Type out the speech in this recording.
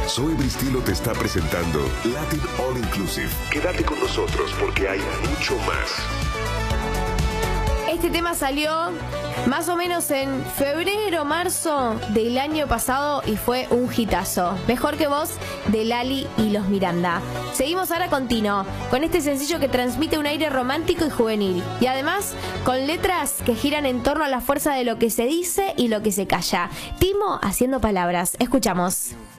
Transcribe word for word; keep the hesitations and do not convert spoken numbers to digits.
Zoe Bristilo te está presentando Latin All Inclusive. Quédate con nosotros porque hay mucho más. Este tema salió más o menos en febrero, marzo del año pasado y fue un hitazo. Mejor que vos, de Lali y los Miranda. Seguimos ahora con Tino, con este sencillo que transmite un aire romántico y juvenil. Y además, con letras que giran en torno a la fuerza de lo que se dice y lo que se calla. Timo haciendo palabras. Escuchamos.